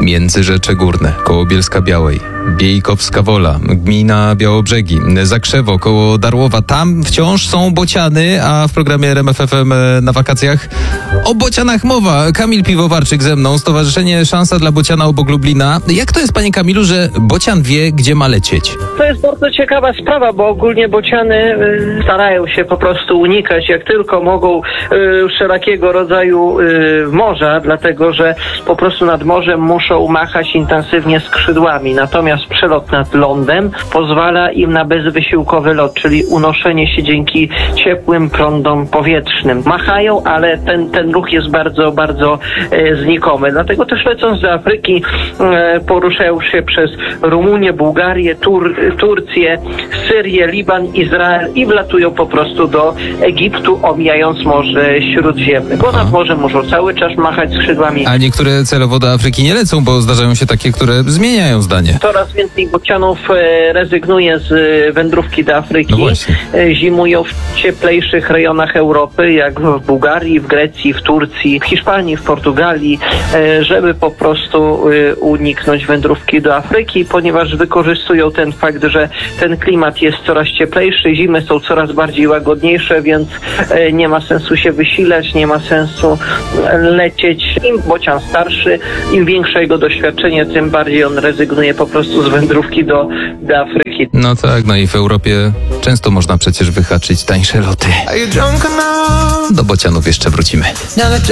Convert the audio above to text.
Międzyrzecze Górne, koło Bielska Białej, Biejkowska Wola, gmina Białobrzegi, Zakrzewo, koło Darłowa. Tam wciąż są bociany, a w programie RMF FM na wakacjach o bocianach mowa. Kamil Piwowarczyk ze mną, Stowarzyszenie Szansa dla Bociana obok Lublina. Jak to jest, panie Kamilu, że bocian wie, gdzie ma lecieć? To jest bardzo ciekawa sprawa, bo ogólnie bociany starają się po prostu unikać jak tylko mogą wszelakiego rodzaju morza, dlatego że po prostu nad morzem muszą machać intensywnie skrzydłami. Natomiast przelot nad lądem pozwala im na bezwysiłkowy lot, czyli unoszenie się dzięki ciepłym prądom powietrznym. Machają, ale ten ruch jest bardzo, bardzo znikomy. Dlatego też lecąc do Afryki poruszają się przez Rumunię, Bułgarię, Turcję, Syrię, Liban, Izrael i wlatują po prostu do Egiptu, omijając Morze Śródziemne. Bo nad morzem muszą cały czas machać skrzydłami. A niektóre celowo do Afryki nie lecą, bo zdarzają się takie, które zmieniają zdanie. Coraz więcej bocianów rezygnuje z wędrówki do Afryki. No właśnie. Zimują w cieplejszych rejonach Europy, jak w Bułgarii, w Grecji, w Turcji, w Hiszpanii, w Portugalii, żeby po prostu uniknąć wędrówki do Afryki, ponieważ wykorzystują ten fakt, że ten klimat jest coraz cieplejszy, zimy są coraz bardziej łagodniejsze, więc nie ma sensu się wysilać, nie ma sensu lecieć. Im bocian starszy, im większe jego doświadczenie, tym bardziej on rezygnuje po prostu z wędrówki do Afryki. No tak, no i w Europie często można przecież wyhaczyć tańsze loty. Do bocianów jeszcze wrócimy.